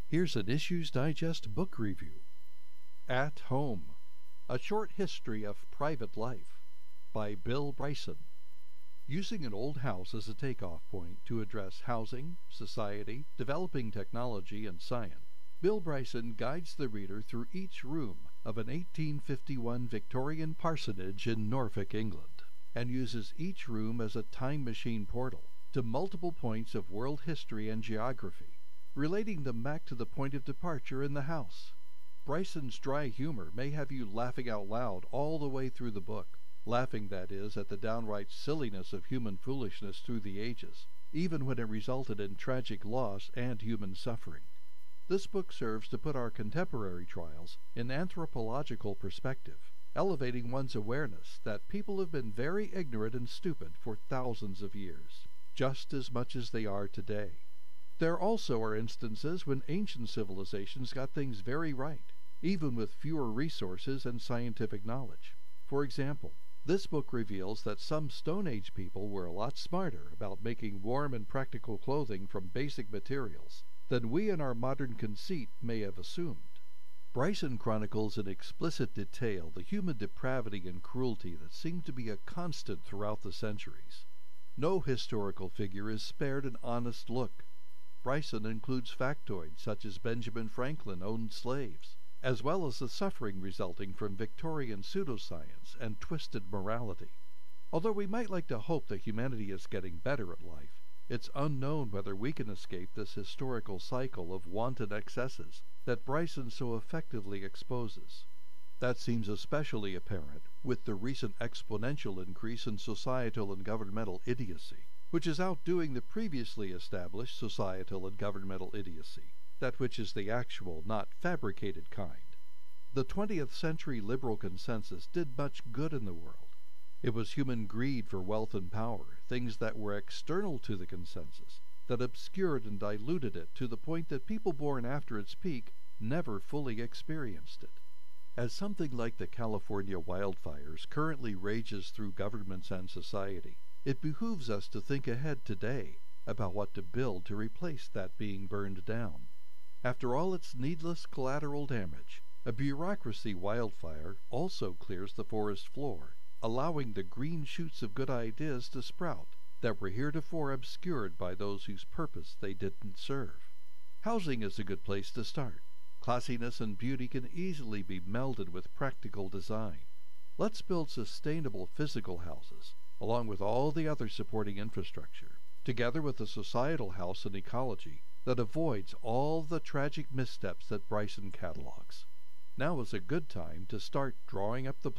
Here's an Issues Digest book review. At Home, A Short History of Private Life by Bill Bryson. Using an old house as a takeoff point to address housing, society, developing technology, and science, Bill Bryson guides the reader through each room of an 1851 Victorian parsonage in Norfolk, England, and uses each room as a time machine portal to multiple points of world history and geography, relating them back to the point of departure in the house. Bryson's dry humor may have you laughing out loud all the way through the book, laughing, that is, at the downright silliness of human foolishness through the ages, even when it resulted in tragic loss and human suffering. This book serves to put our contemporary trials in anthropological perspective, elevating one's awareness that people have been very ignorant and stupid for thousands of years, just as much as they are today. There also are instances when ancient civilizations got things very right, even with fewer resources and scientific knowledge. For example, this book reveals that some Stone Age people were a lot smarter about making warm and practical clothing from basic materials than we in our modern conceit may have assumed. Bryson chronicles in explicit detail the human depravity and cruelty that seem to be a constant throughout the centuries. No historical figure is spared an honest look. Bryson includes factoids such as Benjamin Franklin owned slaves, as well as the suffering resulting from Victorian pseudoscience and twisted morality. Although we might like to hope that humanity is getting better at life, it's unknown whether we can escape this historical cycle of wanton excesses that Bryson so effectively exposes. That seems especially apparent with the recent exponential increase in societal and governmental idiocy, which is outdoing the previously established societal and governmental idiocy, that which is the actual, not fabricated kind. The 20th century liberal consensus did much good in the world. It was human greed for wealth and power, things that were external to the consensus, that obscured and diluted it to the point that people born after its peak never fully experienced it. As something like the California wildfires currently rages through governments and society, it behooves us to think ahead today about what to build to replace that being burned down. After all its needless collateral damage, a bureaucracy wildfire also clears the forest floor, allowing the green shoots of good ideas to sprout that were heretofore obscured by those whose purpose they didn't serve. Housing is a good place to start. Classiness and beauty can easily be melded with practical design. Let's build sustainable physical houses, along with all the other supporting infrastructure, together with a societal house and ecology that avoids all the tragic missteps that Bryson catalogs. Now is a good time to start drawing up the